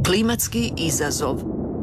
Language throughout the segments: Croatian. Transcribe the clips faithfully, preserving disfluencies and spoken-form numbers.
Klimatski izazov.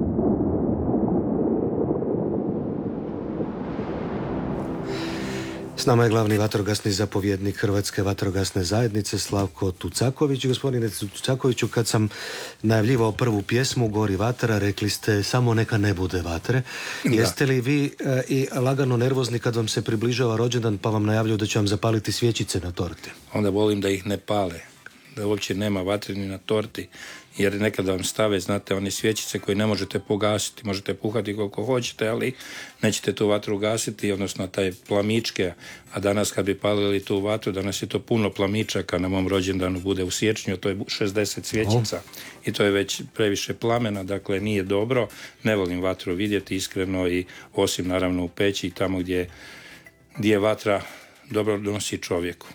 S nama je glavni vatrogasni zapovjednik Hrvatske vatrogasne zajednice Slavko Tucaković. Gospodine Tucakoviću, kad sam najavljivao prvu pjesmu Gori vatra, rekli ste samo neka ne bude vatre. Da. Jeste li vi e, i lagano nervozni kad vam se približava rođendan pa vam najavljuju da će vam zapaliti svjećice na torti? Onda volim da ih ne pale, da uopće nema vatre ni na torti, jer nekada vam stave, znate, one svjećice koje ne možete pogasiti, možete puhati koliko hoćete, ali nećete tu vatru ugasiti, odnosno taj plamičke, a danas kad bi palili tu vatru, danas je to puno plamičaka, na mom rođendanu bude u siječnju, to je šezdeset svjećica oh. i to je već previše plamena, dakle nije dobro, ne volim vatru vidjeti iskreno, i osim naravno u peći i tamo gdje, gdje vatra dobro donosi čovjeku.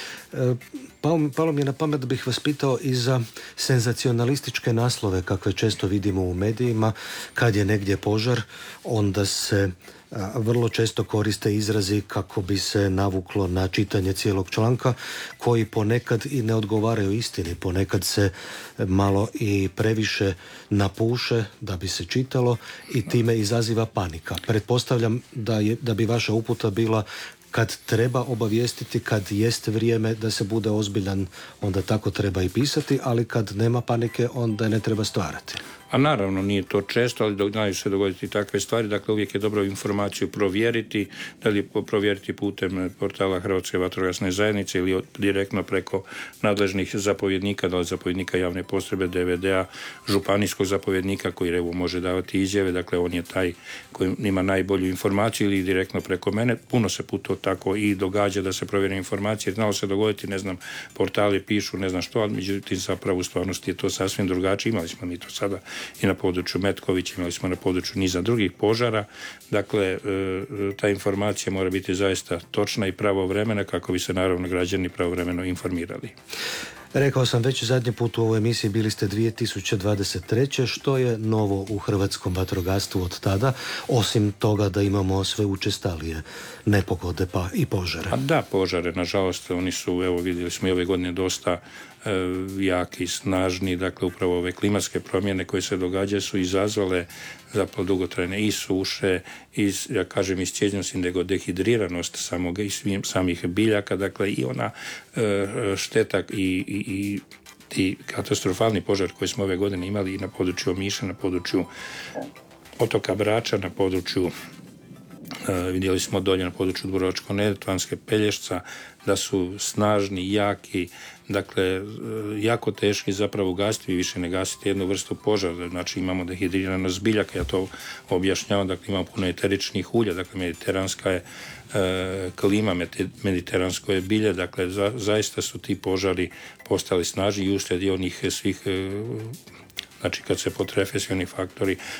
Palo, palo mi je na pamet da bih vas pitao i za senzacionalističke naslove kakve često vidimo u medijima. Kad je negdje požar, onda se a, vrlo često koriste izrazi kako bi se navuklo na čitanje cijelog članka, koji ponekad i ne odgovaraju istini, ponekad se malo i previše napuše da bi se čitalo i time izaziva panika. Pretpostavljam da, je, da bi vaša uputa bila: kad treba obavijestiti, kad jest vrijeme da se bude ozbiljan, onda tako treba i pisati, ali kad nema panike, onda ne treba stvarati. A naravno nije to često, ali znaju se dogoditi takve stvari, dakle uvijek je dobro informaciju provjeriti, da li provjeriti putem portala Hrvatske vatrogasne zajednice ili direktno preko nadležnih zapovjednika, da li zapovjednika javne postrojbe, D V D-a, županijskog zapovjednika koji evo može davati izjave, dakle on je taj koji ima najbolju informaciju, ili direktno preko mene. Puno se puto tako i događa da se provjeri informacije, jer znalo se dogoditi, ne znam, portali pišu, ne znam što, ali međutim zapravo u stvarnosti je to sasvim drugačije. Imali smo mi to sada i na području Metkovića, imali smo na području niza drugih požara. Dakle, ta informacija mora biti zaista točna i pravovremena kako bi se naravno građani pravovremeno informirali. Rekao sam već zadnji put u ovoj emisiji, bili ste dvije tisuće dvadeset treće. Što je novo u hrvatskom vatrogastvu od tada, osim toga da imamo sve učestalije nepogode pa i požare? A da, požare, nažalost, oni su, evo vidjeli smo i ove godine dosta e, jaki i snažni, dakle upravo ove klimatske promjene koje se događaju su izazvale zapravo dugotrajne i suše, i, ja kažem, iscijeđenost i nego dehidriranost samog, i samih biljaka, dakle i ona e, šteta i, i, i ti katastrofalni požar koji smo ove godine imali i na području Omiša, na području otoka Brača, na području Uh, vidjeli smo dolje na području Dubrovačko-neretvanske, Pelješca, da su snažni, jaki, dakle uh, jako teški zapravo ugasiti, više ne gasiti jednu vrstu požara, znači imamo dehidriranost biljaka, ja to objašnjavam, dakle imamo puno eteričnih ulja, dakle mediteranska je uh, klima, mediteransko je bilje, dakle za, zaista su ti požari postali snažni i uslijed onih svih uh, znači kad se potrefe svi oni faktori